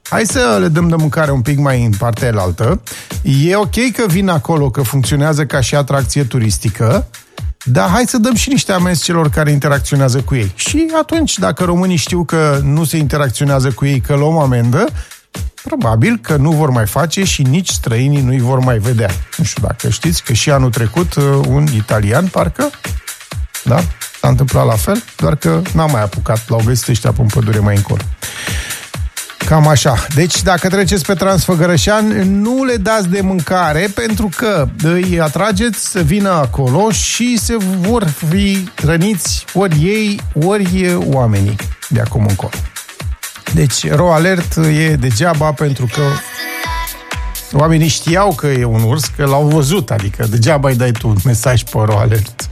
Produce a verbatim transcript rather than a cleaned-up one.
hai să le dăm de mâncare un pic mai în partea elaltă. E ok că vin acolo, că funcționează ca și atracție turistică, dar hai să dăm și niște amenzi celor care interacționează cu ei. Și atunci, dacă românii știu că nu se interacționează cu ei, că luăm amendă, probabil că nu vor mai face și nici străinii nu-i vor mai vedea. Nu știu dacă știți că și anul trecut un italian, parcă, da, s-a întâmplat la fel, doar că n-a mai apucat, l-au găsit ăștia pe pădure mai încolo. Cam așa. Deci, dacă treceți pe Transfăgărășani, nu le dați de mâncare, pentru că îi atrageți să vină acolo și se vor fi răniți ori ei, ori oamenii de acum încolo. Deci, ro alert e degeaba, pentru că oamenii știau că e un urs, că l-au văzut, adică degeaba îi dai tu un mesaj pe ro alert.